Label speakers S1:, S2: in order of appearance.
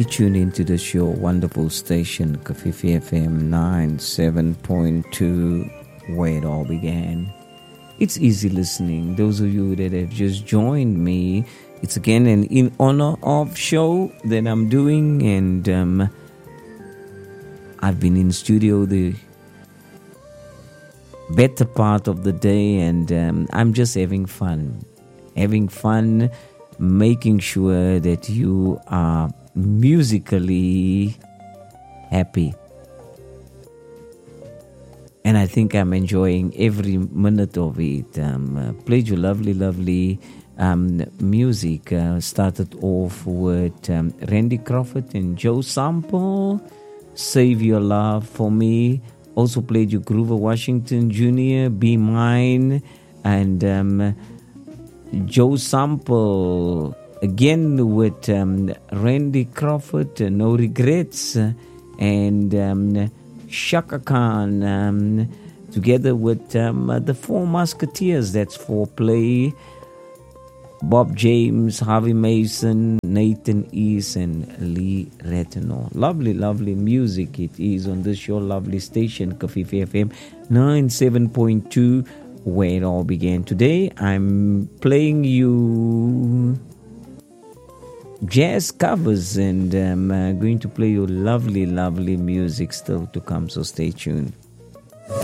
S1: tuned into the show, wonderful station, Kafifi FM 97.2, where it all began. It's easy listening. Those of you that have just joined me, it's again an in honor of show that I'm doing, and I've been in studio the better part of the day, and I'm just having fun, making sure that you are musically happy. And I think I'm enjoying every minute of it. Played you lovely music. Started off with Randy Crawford and Joe Sample, Save Your Love for Me. Also played you Grover Washington Jr., Be Mine, and Joe Sample again with Randy Crawford, No Regrets, and Shaka Khan together with the Four Musketeers. That's Foreplay. Bob James, Harvey Mason, Nathan East, and Lee Ratner. Lovely music it is on this show, lovely station, Kafifi FM 97.2, where it all began. Today I'm playing you jazz covers, and I'm going to play you lovely music still to come, so stay tuned.